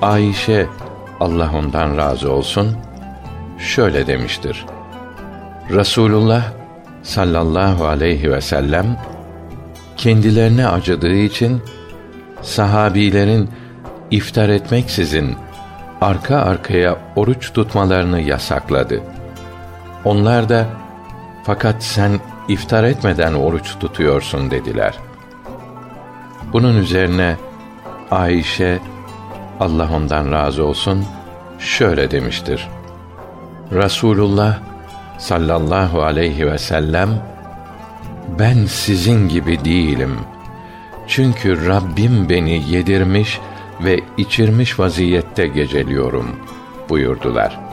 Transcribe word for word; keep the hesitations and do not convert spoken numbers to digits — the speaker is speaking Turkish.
Ayşe, Allah ondan razı olsun, şöyle demiştir: Resulullah sallallahu aleyhi ve sellem kendilerine acıdığı için sahabilerin iftar etmeksizin arka arkaya oruç tutmalarını yasakladı. Onlar da fakat sen iftar etmeden oruç tutuyorsun dediler. Bunun üzerine Ayşe, Allah ondan razı olsun, şöyle demiştir: Resulullah sallallahu aleyhi ve sellem, ben sizin gibi değilim. Çünkü Rabbim beni yedirmiş ve içirmiş vaziyette geceliyorum buyurdular.